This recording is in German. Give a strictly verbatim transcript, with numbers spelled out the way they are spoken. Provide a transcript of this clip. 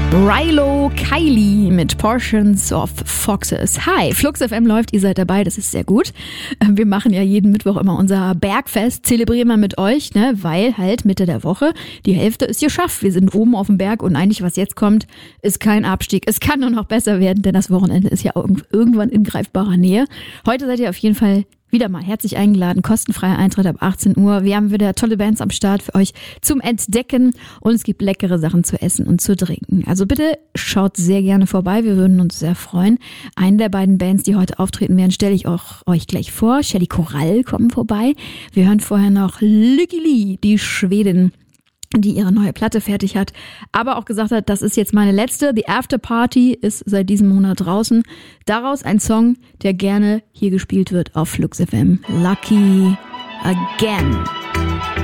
Rilo Kiley mit Portions of Foxes. Hi, Flux F M läuft, ihr seid dabei, das ist sehr gut. Wir machen ja jeden Mittwoch immer unser Bergfest, zelebrieren wir mit euch, ne, weil halt Mitte der Woche die Hälfte ist geschafft. Wir sind oben auf dem Berg und eigentlich, was jetzt kommt, ist kein Abstieg. Es kann nur noch besser werden, denn das Wochenende ist ja irgendwann in greifbarer Nähe. Heute seid ihr auf jeden Fall wieder mal herzlich eingeladen, kostenfreier Eintritt ab achtzehn Uhr. Wir haben wieder tolle Bands am Start für euch zum Entdecken und es gibt leckere Sachen zu essen und zu trinken. Also bitte schaut sehr gerne vorbei, wir würden uns sehr freuen. Eine der beiden Bands, die heute auftreten werden, stelle ich auch euch gleich vor. Shelly Korall kommen vorbei. Wir hören vorher noch Lykke Li, die Schwedin, die ihre neue Platte fertig hat, aber auch gesagt hat, das ist jetzt meine letzte. The After Party ist seit diesem Monat draußen. Daraus ein Song, der gerne hier gespielt wird auf Flux F M. Lucky Again.